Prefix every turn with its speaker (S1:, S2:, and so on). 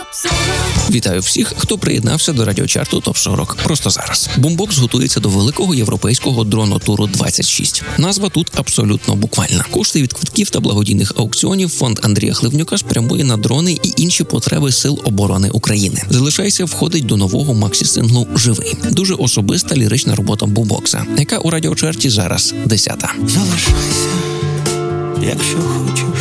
S1: Вітаю всіх, хто приєднався до радіочарту ТОП-40 просто зараз. Бумбокс готується до великого європейського дронотуру 26. Назва тут абсолютно буквальна. Кошти від квитків та благодійних аукціонів фонд Андрія Хливнюка спрямує на дрони і інші потреби Сил оборони України. «Залишайся» входить до нового максі-синглу «Живий». Дуже особиста лірична робота Бумбокса, яка у радіочарті зараз 10-та.
S2: Залишайся, якщо хочеш.